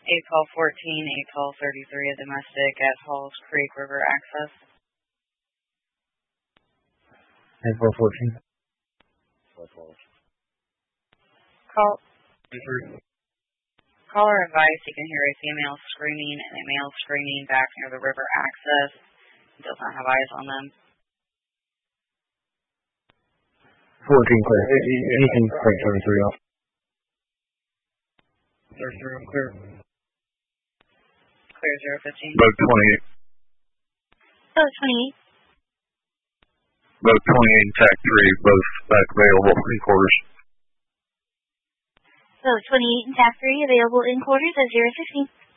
8 call 14, 8 call 33, a domestic at Halls Creek River Access. 8-4-14. Call. Caller advised he can hear a female screaming and a male screaming back near the river access. He does not have eyes on them. 14 clear. Anything break 33 off. 33 clear. Clear 015. Boat 28. Boat 28. Boat 28 and TAC 3, both back available in quarters. Boat 28 and TAC 3 available in quarters at 015.